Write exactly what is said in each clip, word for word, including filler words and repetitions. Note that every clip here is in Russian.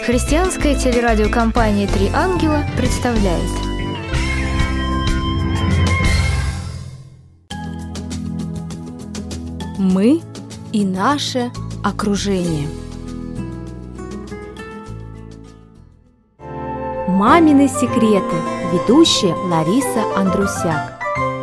Христианская телерадиокомпания «Три ангела» представляет. Мы и наше окружение. Мамины секреты. Ведущая Лариса Андрусяк.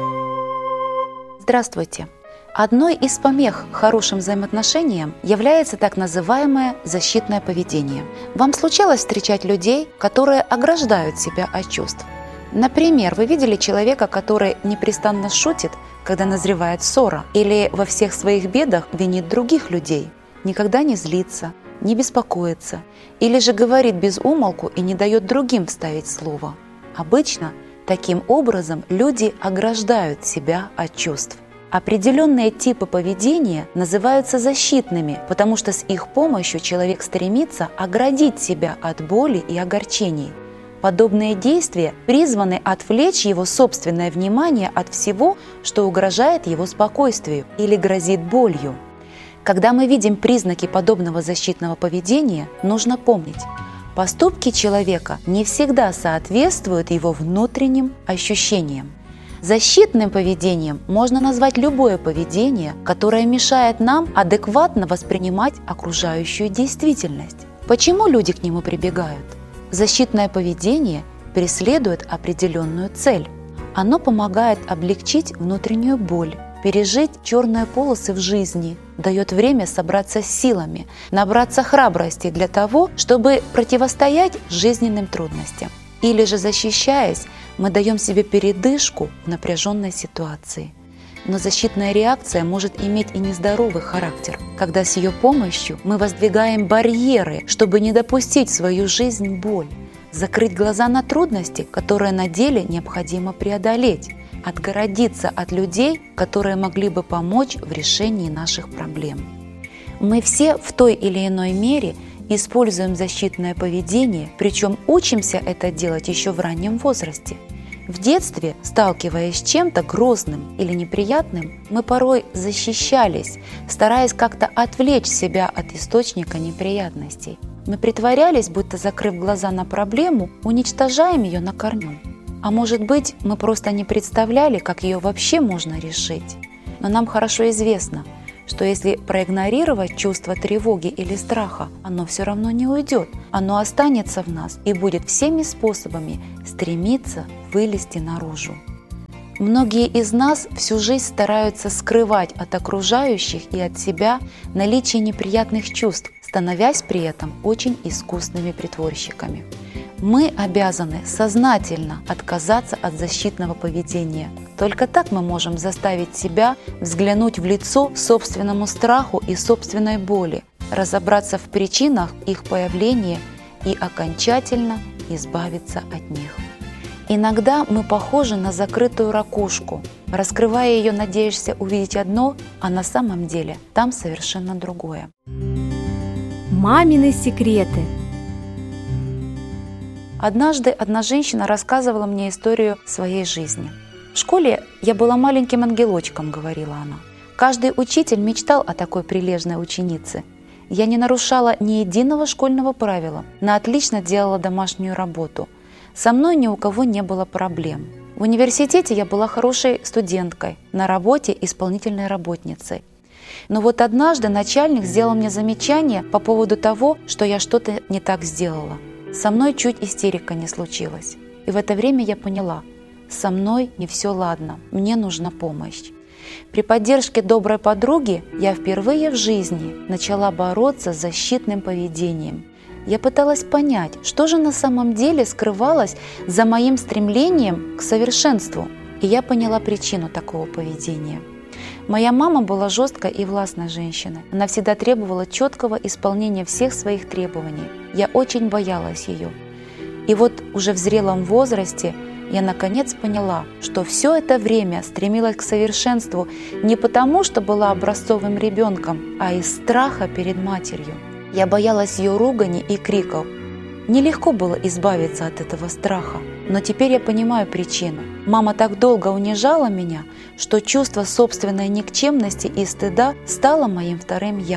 Здравствуйте! Одной из помех хорошим взаимоотношениям является так называемое защитное поведение. Вам случалось встречать людей, которые ограждают себя от чувств? Например, вы видели человека, который непрестанно шутит, когда назревает ссора, или во всех своих бедах винит других людей, никогда не злится, не беспокоится, или же говорит без умолку и не дает другим вставить слово. Обычно таким образом люди ограждают себя от чувств. Определенные типы поведения называются защитными, потому что с их помощью человек стремится оградить себя от боли и огорчений. Подобные действия призваны отвлечь его собственное внимание от всего, что угрожает его спокойствию или грозит болью. Когда мы видим признаки подобного защитного поведения, нужно помнить, поступки человека не всегда соответствуют его внутренним ощущениям. Защитным поведением можно назвать любое поведение, которое мешает нам адекватно воспринимать окружающую действительность. Почему люди к нему прибегают? Защитное поведение преследует определенную цель. Оно помогает облегчить внутреннюю боль, пережить черные полосы в жизни, дает время собраться с силами, набраться храбрости для того, чтобы противостоять жизненным трудностям. Или же, защищаясь, мы даем себе передышку в напряженной ситуации. Но защитная реакция может иметь и нездоровый характер, когда с ее помощью мы воздвигаем барьеры, чтобы не допустить в свою жизнь боль, закрыть глаза на трудности, которые на деле необходимо преодолеть, отгородиться от людей, которые могли бы помочь в решении наших проблем. Мы все в той или иной мере используем защитное поведение, причем учимся это делать еще в раннем возрасте. В детстве, сталкиваясь с чем-то грозным или неприятным, мы порой защищались, стараясь как-то отвлечь себя от источника неприятностей. Мы притворялись, будто, закрыв глаза на проблему, уничтожаем ее на корню. А может быть, мы просто не представляли, как ее вообще можно решить. Но нам хорошо известно, что если проигнорировать чувство тревоги или страха, оно все равно не уйдет. Оно останется в нас и будет всеми способами стремиться вылезти наружу. Многие из нас всю жизнь стараются скрывать от окружающих и от себя наличие неприятных чувств, становясь при этом очень искусными притворщиками. Мы обязаны сознательно отказаться от защитного поведения. Только так мы можем заставить себя взглянуть в лицо собственному страху и собственной боли, разобраться в причинах их появления и окончательно избавиться от них. Иногда мы похожи на закрытую ракушку. Раскрывая ее, надеешься увидеть одно, а на самом деле там совершенно другое. Мамины секреты. Однажды одна женщина рассказывала мне историю своей жизни. «В школе я была маленьким ангелочком», — говорила она. «Каждый учитель мечтал о такой прилежной ученице. Я не нарушала ни единого школьного правила, но отлично делала домашнюю работу. Со мной ни у кого не было проблем. В университете я была хорошей студенткой, на работе исполнительной работницей. Но вот однажды начальник сделал мне замечание по поводу того, что я что-то не так сделала. Со мной чуть истерика не случилась. И в это время я поняла, со мной не все ладно, мне нужна помощь. При поддержке доброй подруги я впервые в жизни начала бороться с защитным поведением. Я пыталась понять, что же на самом деле скрывалось за моим стремлением к совершенству. И я поняла причину такого поведения. Моя мама была жесткой и властной женщиной. Она всегда требовала четкого исполнения всех своих требований. Я очень боялась ее. И вот уже в зрелом возрасте я наконец поняла, что все это время стремилась к совершенству не потому, что была образцовым ребенком, а из страха перед матерью. Я боялась ее ругани и криков. Нелегко было избавиться от этого страха, но теперь я понимаю причину. Мама так долго унижала меня, что чувство собственной никчемности и стыда стало моим вторым «я».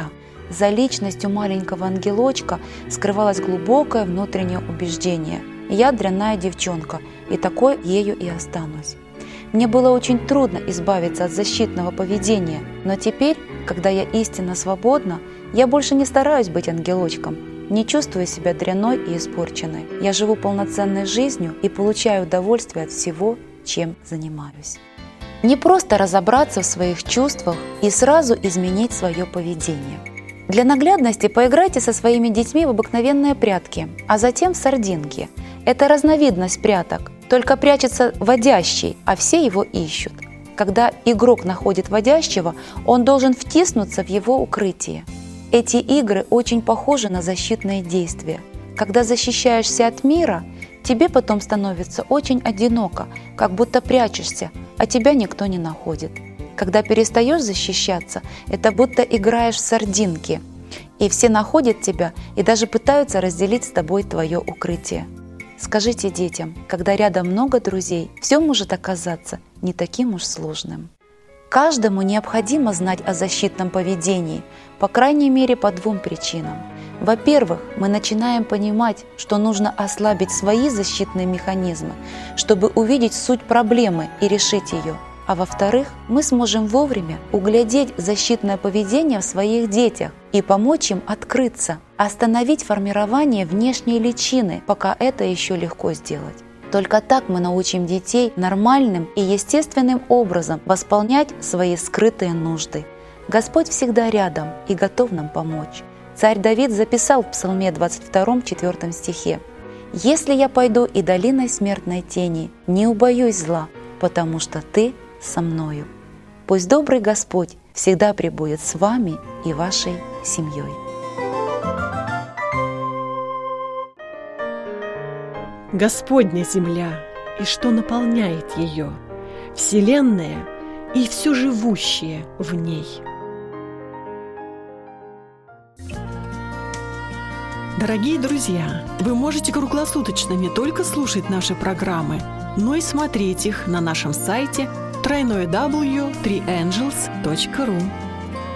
за личностью маленького ангелочка скрывалось глубокое внутреннее убеждение: я дрянная девчонка, и такой ею и останусь. Мне было очень трудно избавиться от защитного поведения, но теперь, когда я истинно свободна, я больше не стараюсь быть ангелочком, не чувствую себя дрянной и испорченной. Я живу полноценной жизнью и получаю удовольствие от всего, чем занимаюсь. Не просто разобраться в своих чувствах и сразу изменить свое поведение. Для наглядности поиграйте со своими детьми в обыкновенные прятки, а затем в сардинки. Это разновидность пряток, только прячется водящий, а все его ищут. Когда игрок находит водящего, он должен втиснуться в его укрытие. Эти игры очень похожи на защитные действия. Когда защищаешься от мира, тебе потом становится очень одиноко, как будто прячешься, а тебя никто не находит. Когда перестаешь защищаться, это будто играешь в сардинки, и все находят тебя и даже пытаются разделить с тобой твое укрытие. Скажите детям, когда рядом много друзей, все может оказаться не таким уж сложным. Каждому необходимо знать о защитном поведении, по крайней мере по двум причинам. Во-первых, мы начинаем понимать, что нужно ослабить свои защитные механизмы, чтобы увидеть суть проблемы и решить ее. А во-вторых, мы сможем вовремя углядеть защитное поведение в своих детях и помочь им открыться, остановить формирование внешней личины, пока это еще легко сделать. Только так мы научим детей нормальным и естественным образом восполнять свои скрытые нужды. Господь всегда рядом и готов нам помочь. Царь Давид записал в Псалме двадцать втором, четвёртом стихе: «Если я пойду и долиной смертной тени, не убоюсь зла, потому что Ты со мною». Пусть добрый Господь всегда пребудет с вами и вашей семьей. Господня земля, и что наполняет ее, вселенная и все живущее в ней. Дорогие друзья, вы можете круглосуточно не только слушать наши программы, но и смотреть их на нашем сайте дабл ю дабл ю дабл ю точка три энджелс точка ру.